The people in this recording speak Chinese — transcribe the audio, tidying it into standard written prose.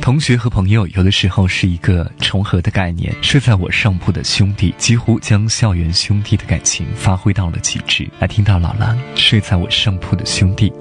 同学和朋友有的时候是一个重合的概念，睡在我上铺的兄弟几乎将校园兄弟的感情发挥到了极致。来听到老狼睡在我上铺的兄弟。